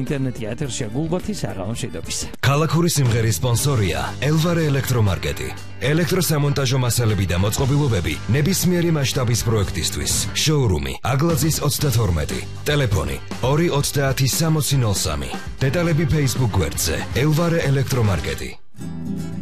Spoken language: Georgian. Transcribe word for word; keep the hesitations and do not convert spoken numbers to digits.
ინტერნეტი ეთერშია გულბათის აღამო შედობის. ქალაქური სიმღერის სპონსორია ელვარე ელექტრომარკეტი. ელექტროსამონტაჟო მასალები და მოწყობილობები ნებისმიერი მასშტაბის პროექტისთვის. შოურუმი აგლაძის ოცდათორმეტი. ტელეფონი ორი ოცდაათი სამოცი ნოლ სამი. დეტალები Facebook გვერდზე ელვარე ელექტრომარკეტი.